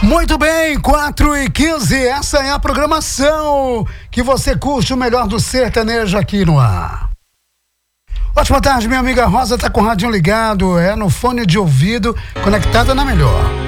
Muito bem, 4h15, essa é a programação que você curte o melhor do sertanejo aqui no ar. Ótima tarde, minha amiga Rosa tá com o radinho ligado, no fone de ouvido, conectada na melhor.